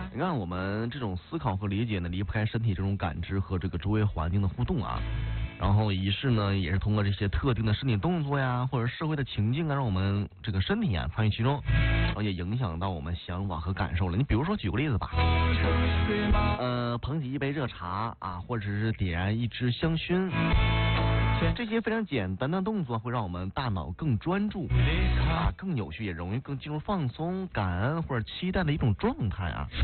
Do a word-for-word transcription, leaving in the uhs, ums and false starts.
你看，我们这种思考和理解呢，离不开身体这种感知和这个周围环境的互动啊。然后仪式呢，也是通过这些特定的身体动作呀，或者社会的情境啊，让我们这个身体啊参与其中，然后也影响到我们想法和感受了。你比如说，举个例子吧，呃，捧起一杯热茶啊，或者是点燃一支香薰。这些非常简单的动作会让我们大脑更专注啊，更有序，也容易更进入放松、感恩或者期待的一种状态啊。